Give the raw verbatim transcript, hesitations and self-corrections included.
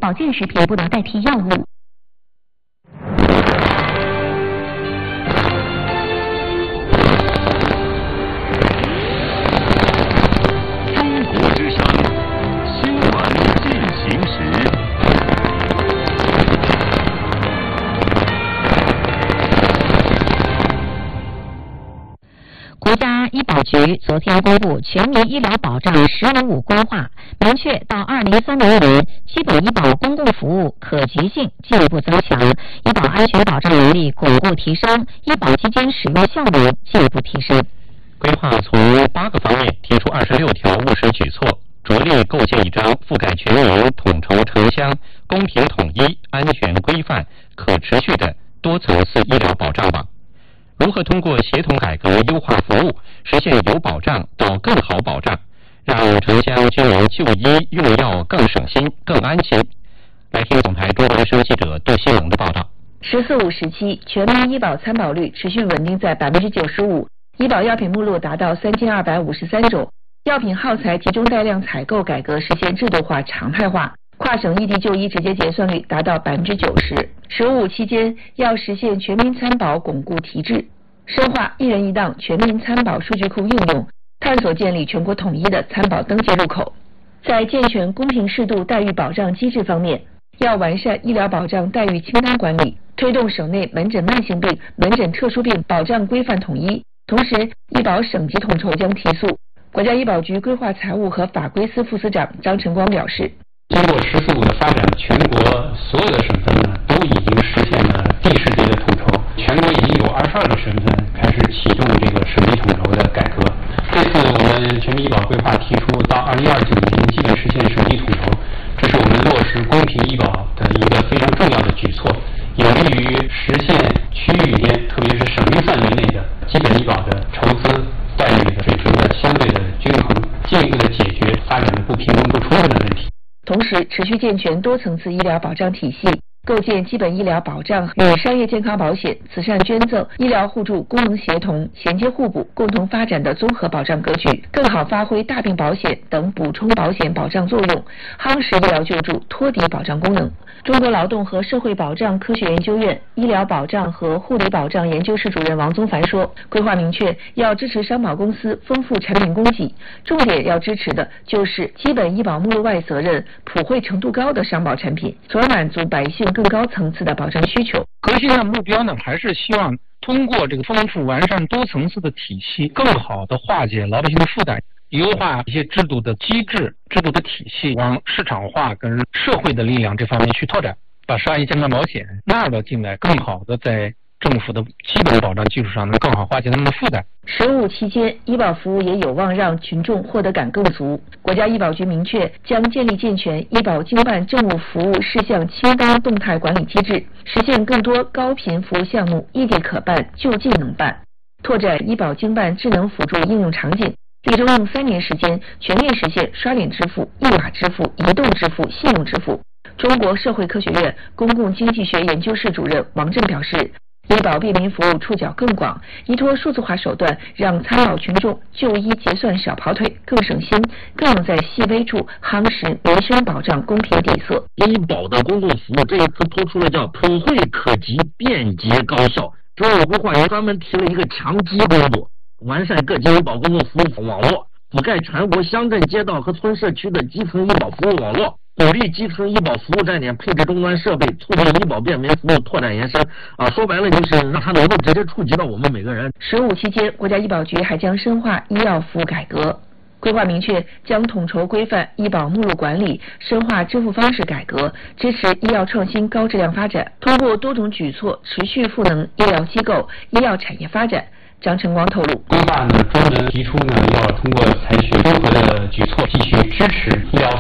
保健食品不能代替药物。 中国之声新闻进行时。 国家医保局昨天公布全民医疗保障“十年五”规划，明确到二零三零年，基本医保公共服务可及性进一步增强，医保安全保障能力巩固提升，医保基金使用效能进一步提升。 规划从八个方面提出二十六条务实举措，着力构建一张覆盖全民、统筹城乡、公平统一、安全规范、可持续的多层次医疗保障网。如何通过协同改革优化服务，实现由保障到更好保障，让城乡居民就医用药更省心、更安心？来听总台中国之声记者杜新龙的报道。 十四五时期，全民医保参保率持续稳定在百分之九十五，医保药品目录达到三千二百五十三种，药品耗材集中带量采购改革实现制度化、常态化。跨省异地就医直接结算率达到百分之九十。十五期间要实现全民参保巩固提质，深化一人一档全民参保数据库应用，探索建立全国统一的参保登记入口。在健全公平适度待遇保障机制方面，要完善医疗保障待遇清单管理，推动省内门诊慢性病、门诊特殊病保障规范统一。同时，医保省级统筹将提速。国家医保局规划财务和法规司副司长张晨光表示， 经过“十四五”的发展，全国所有的省份呢都已经实现了地市级的统筹，全国已经有二十二个省份开始启动这个省级统筹的改革。这次我们全民医保规划提出，到二零二九年基本实现省级统筹，这是我们落实公平医保的一个非常重要的举措，有利于实现区域间，特别是省域范围内的基本医保的筹资待遇的水平的相对的均衡，进一步的解决发展的不平衡不充分的问题。 同时，持续健全多层次医疗保障体系，构建基本医疗保障与商业健康保险、慈善捐赠、医疗互助功能协同、衔接互补、共同发展的综合保障格局，更好发挥大病保险等补充保险保障作用，夯实医疗救助托底保障功能。中国劳动和社会保障科学研究院医疗保障和护理保障研究室主任王宗凡说，规划明确要支持商保公司丰富产品供给，重点要支持的就是基本医保目录外责任普惠程度高的商保产品，从而满足百姓更高层次的保障需求。 核心的目标呢，还是希望通过这个丰富完善多层次的体系，更好的化解老百姓的负担，优化一些制度的机制、制度的体系，往市场化跟社会的力量这方面去拓展，把商业健康保险纳入进来，更好的在政府的基本保障基础上能更好化解他们的负担。 十五期间，医保服务也有望让群众获得感更足。国家医保局明确，将建立健全医保经办政务服务事项清单动态管理机制，实现更多高频服务项目异地可办、就近能办，拓展医保经办智能辅助应用场景。力争用三年时间全面实现刷脸支付、一码支付、移动支付、信用支付。中国社会科学院公共经济学研究室主任王震表示，医保便民服务触角更广，依托数字化手段，让参保群众就医结算少跑腿，更省心，更能在细微处夯实民生保障公平底色。 医保的公共服务这一次突出了叫普惠可及、便捷高效。中央规划院专门提了一个强基工作，完善各级医保公共服务网络，覆盖全国乡镇街道和村社区的基层医保服务网络，鼓励基层医保服务站点配置终端设备，促进医保便民服务拓展延伸。啊，说白了就是让它能够直接触及到我们每个人。 十五期间，国家医保局还将深化医药服务改革。规划明确，将统筹规范医保目录管理，深化支付方式改革，支持医药创新高质量发展，通过多种举措持续赋能医疗机构、医药产业发展。张晨光透露， 规划呢专门提出呢，要通过采取综合的举措，继续支持医疗